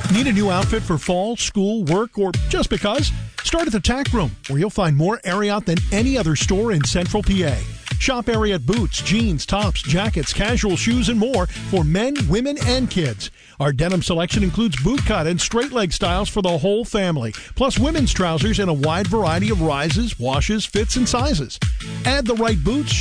Need a new outfit for fall, school, work, or just because? Start at the Tack Room, where you'll find more Ariat than any other store in Central PA. Shop Ariat boots, jeans, tops, jackets, casual shoes, and more for men, women, and kids. Our denim selection includes bootcut and straight leg styles for the whole family, plus women's trousers in a wide variety of rises, washes, fits, and sizes. Add the right boots,